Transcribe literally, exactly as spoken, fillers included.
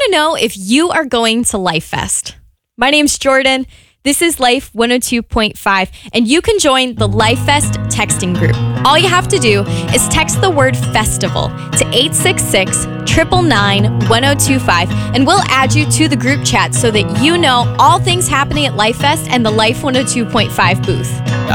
to know if you are going to Life Fest. My name's Jordan. This is Life one oh two point five, and you can join the Life Fest texting group. All you have to do is text the word festival to eight six six, nine nine nine, one oh two five, and we'll add you to the group chat so that you know all things happening at Life Fest and the Life one oh two point five booth.